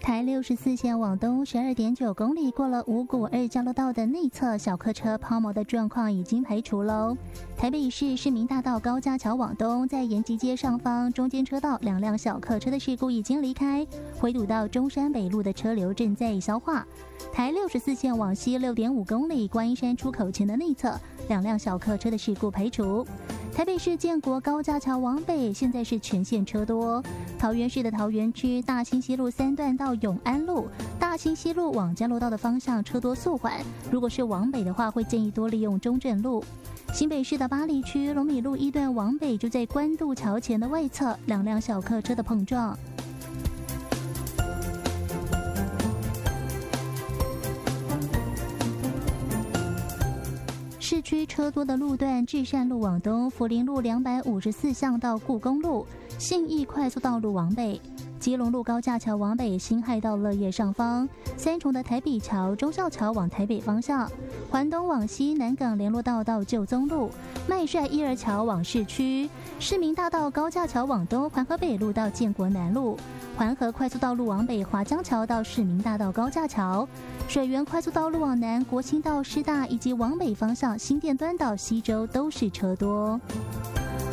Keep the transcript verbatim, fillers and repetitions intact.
台六十四线往东十二点九公里，过了五股二交流道的内侧，小客车抛锚的状况已经排除喽。台北市市民大道高架桥往东，在延吉街上方中间车道两辆小客车的事故已经离开，回堵到中山北路的车流正在消化。台六十四线往西六点五公里，观音山出口前的内侧，两辆小客车的事故排除。台北市建国高架桥往北，现在是全线车多。桃园市的桃园区大兴西路三段到永安路，大兴西路往交流道的方向车多速缓，如果是往北的话，会建议多利用中正路。新北市的八里区龙米路一段往北，就在关渡桥前的外侧，两辆小客车的碰撞。市区车多的路段，至善路往东，福林路两百五十四巷到故宫路，信义快速道路往北，基隆路高架桥往北，辛亥到乐业上方，三重的台北桥、忠孝桥往台北方向，环东往西，南港联络道到旧宗路，麦帅一二桥往市区，市民大道高架桥往东，环河北路到建国南路，环河快速道路往北，华江桥到市民大道高架桥，水源快速道路往南，国青到师大以及往北方向新店端到西周都是车多。